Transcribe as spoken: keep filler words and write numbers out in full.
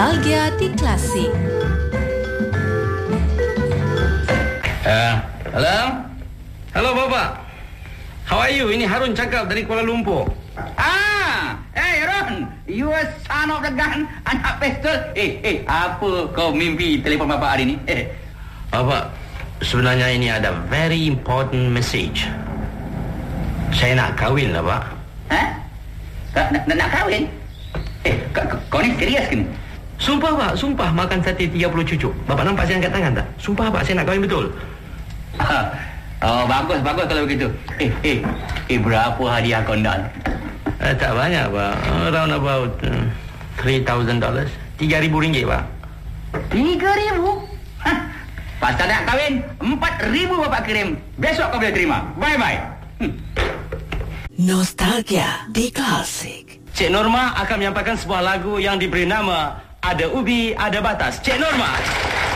Nostalgia di Klasik. Uh, hello? Hello, Bapak. How are you? Ini Harun cakap dari Kuala Lumpur. Ah, hey Harun, you a son of the gun, anak pistol. Eh, eh, apa kau mimpi telefon Bapak hari ni? Eh, Bapak, sebenarnya ini ada very important message. Saya nak kahwin lah, Pak. ha? Nak, nak, nak kahwin? Eh, kau, kau ni serius ke ni? Sumpah, Pak. Sumpah makan sate tiga puluh cucuk. Bapak nampak saya angkat tangan tak? Sumpah, Pak. Saya nak kahwin betul. Oh, bagus, bagus kalau begitu. Eh, eh, eh, berapa hadiah kau nak? Eh, tak banyak, Pak. Around about uh, three thousand dollars. tiga ribu ringgit, Pak. Tiga ribu? Hah? Pasal nak kahwin, empat ribu Bapak kirim. Besok kau boleh terima. Bye-bye. Hm. Nostalgia di Klasik. Cik Norma akan menyampaikan sebuah lagu yang diberi nama Ada Ubi, Ada Batas. Cik Norma.